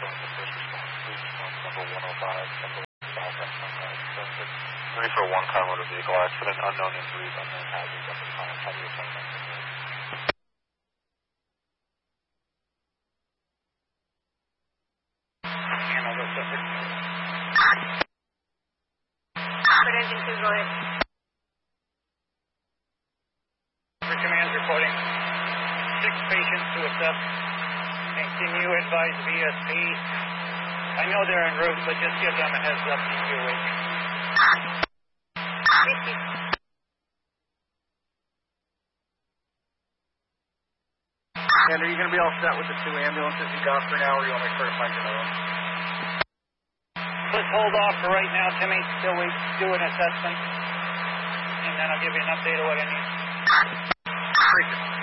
showing the first response, please response number 105, number 5, ready for a one-car motor vehicle accident, unknown injuries, unknown hazards at the time. Have your appointment. Go ahead. For command reporting 6 patients to assess. And can you advise VSP? I know they're en route, but just give them a heads up to QH. And are you going to be all set with the 2 ambulances you got for now, or you want me to try to find another one? Let's hold off for right now, Timmy, till we do an assessment. And then I'll give you an update of what I need. Appreciate it.